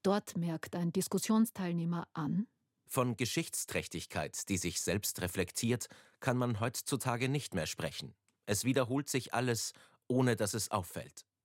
Dort merkt ein Diskussionsteilnehmer an: Von Geschichtsträchtigkeit, die sich selbst reflektiert, kann man heutzutage nicht mehr sprechen. Es wiederholt sich alles, ohne dass es auffällt.